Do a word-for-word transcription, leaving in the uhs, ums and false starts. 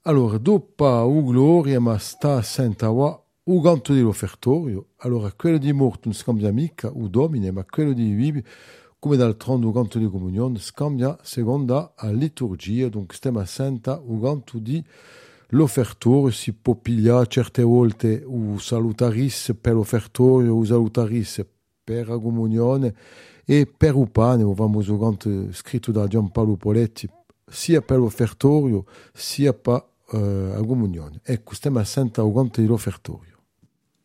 Allora, dopo u gloria, ma sta senta wa u ganto dell'offertorio. Allora, quello di morto non scambia mica u domine, ma quello di vivi, come d'altronde u ganto di comunione, scambia seconda a liturgia, donc stiamo senta u ganto di l'offertorio, si può pigliare certe volte u salutaris per l'offertorio, u salutaris per la comunione, e per u pane, avevamo u ganto scritto da Giampaolo Poletti, sia per l'offertorio, sia per uh, la comunione. Ecco, stiamo senta u ganto di l'offertorio.